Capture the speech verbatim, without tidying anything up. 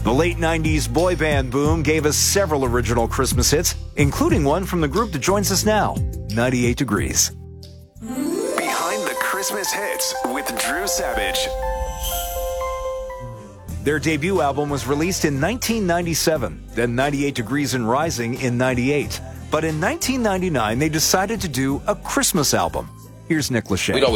The late nineties boy band boom gave us several original Christmas hits, including one from the group that joins us now, ninety-eight Degrees. Behind the Christmas Hits with Drew Savage. Their debut album was released in nineteen ninety-seven, then ninety-eight Degrees and Rising in ninety-eight. But in nineteen ninety-nine, they decided to do a Christmas album. Here's Nick Lachey.